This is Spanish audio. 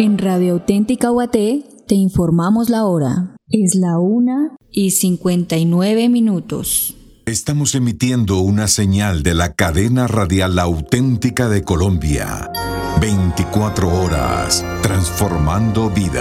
En Radio Auténtica Guaté te informamos la hora. Es la 1:59. Estamos emitiendo una señal de la cadena radial auténtica de Colombia. 24 horas, transformando vidas.